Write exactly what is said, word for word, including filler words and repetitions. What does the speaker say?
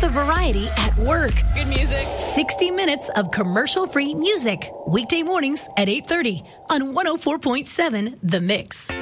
the variety at work. Good music. sixty minutes of commercial-free music. Weekday mornings at eight thirty on one oh four point seven The Mix.